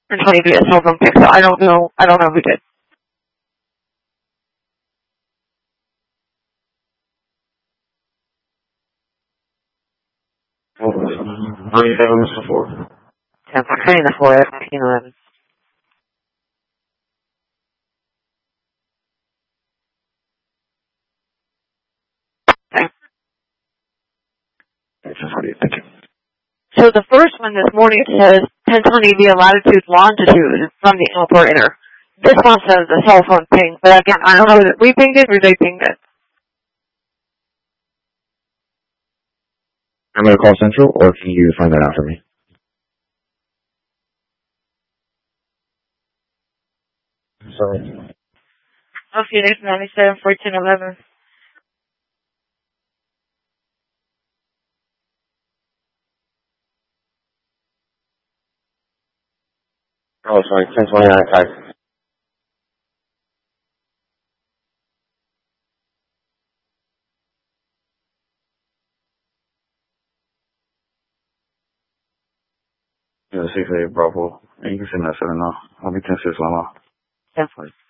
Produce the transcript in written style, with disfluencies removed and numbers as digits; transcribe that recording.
and Tony via cell phone pick, so I don't know who did. How many have this before? 10-4 the 4 1911. What do you think? So the first one this morning says 1020 via latitude, longitude from the operator. This one says the cell phone ping, but again, I don't know if we pinged it or they pinged it. I'm going to call Central, or can you find that out for me? Sorry. Phoenix 97 1411. Oh, sorry, 1029. Yeah, 6-8 Bravo. You can send that 7 now. I'll be 10-6 1 now. 10-4.